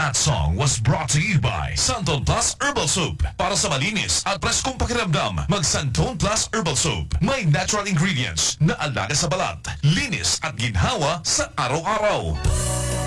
That song was brought to you by Santon Plus Herbal Soap. Para sa malinis at preskong pakiramdam, mag Santon Plus Herbal Soap. May natural ingredients na alaga sa balat, linis at ginhawa sa araw-araw.